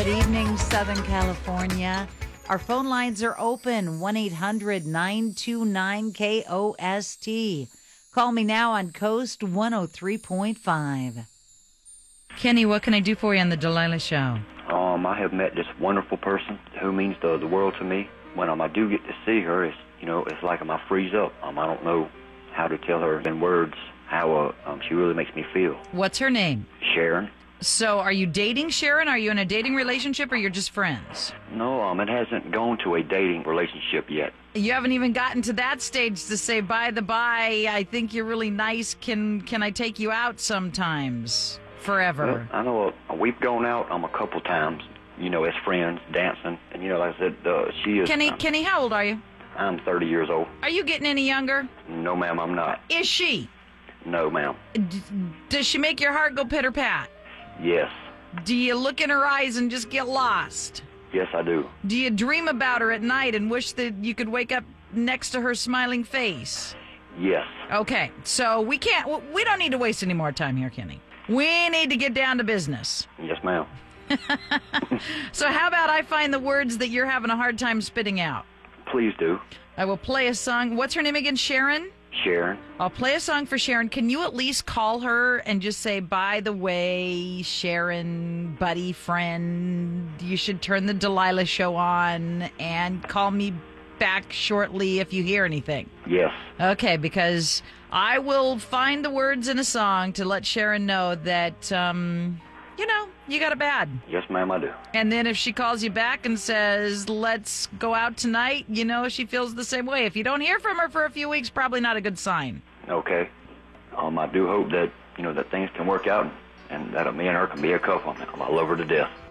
Good evening, Southern California. Our phone lines are open, 1-800-929-KOST. Call me now on Coast 103.5. Kenny, what can I do for you on the Delilah Show? I have met this wonderful person who means the world to me. When I do get to see her, it's like I freeze up. I don't know how to tell her in words how she really makes me feel. What's her name? Sharon. So are you dating Sharon? Are you in a dating relationship or you're just friends? No, it hasn't gone to a dating relationship yet. You haven't even gotten to that stage to say, by the by, I think you're really nice. Can I take you out sometimes? Forever. Well, I know we've gone out a couple times, as friends, dancing. And, like I said, she is... Kenny, how old are you? I'm 30 years old. Are you getting any younger? No, ma'am, I'm not. Is she? No, ma'am. Does she make your heart go pitter-pat? Yes. Do you look in her eyes and just get lost? Yes, I do. Do you dream about her at night and wish that you could wake up next to her smiling face? Yes. Okay, so we don't need to waste any more time here, Kenny. We need to get down to business. Yes, ma'am. So how about I find the words that you're having a hard time spitting out? Please do. I will play a song. What's her name again? Sharon? Sharon. I'll play a song for Sharon. Can you at least call her and just say, by the way, Sharon, buddy, friend, you should turn the Delilah Show on and call me back shortly if you hear anything? Yes. Okay, because I will find the words in a song to let Sharon know that, you got it bad. Yes, ma'am, I do. And then if she calls you back and says, let's go out tonight, she feels the same way. If you don't hear from her for a few weeks, probably not a good sign. Okay. I do hope that, that things can work out and that me and her can be a couple. I love her to death.